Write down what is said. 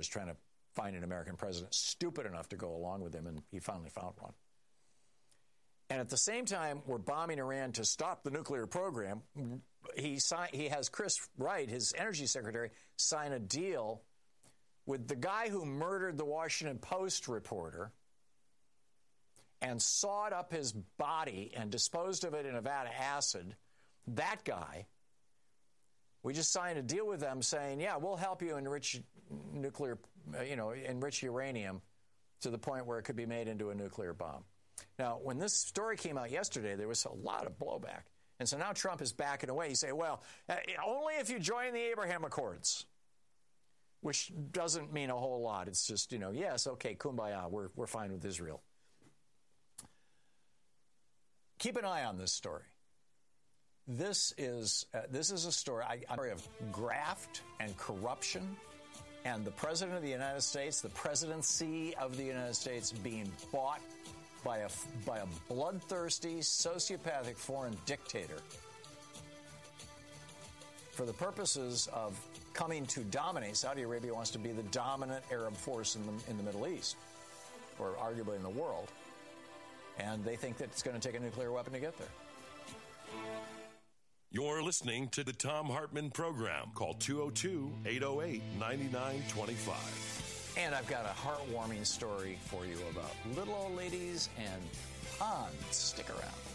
years trying to find an American president stupid enough to go along with him, and he finally found one. And at the same time, we're bombing Iran to stop the nuclear program. He has Chris Wright, his energy secretary, sign a deal with the guy who murdered the Washington Post reporter and sawed up his body and disposed of it in a vat of acid. That guy, we just signed a deal with them saying, yeah, we'll help you enrich enrich uranium to the point where it could be made into a nuclear bomb. Now, when this story came out yesterday, there was a lot of blowback. And so now Trump is backing away. He say, well, only if you join the Abraham Accords, which doesn't mean a whole lot. It's just, yes, okay, kumbaya, we're fine with Israel. Keep an eye on this story. This is a story of graft and corruption, and the President of the United States, the presidency of the United States, being bought by a bloodthirsty, sociopathic foreign dictator for the purposes of coming to dominate. Saudi Arabia wants to be the dominant Arab force in the Middle East, or arguably in the world, and they think that it's going to take a nuclear weapon to get there. You're listening to the Thom Hartmann Program. Call 202-808-9925. And I've got a heartwarming story for you about little old ladies and ponds. Stick around.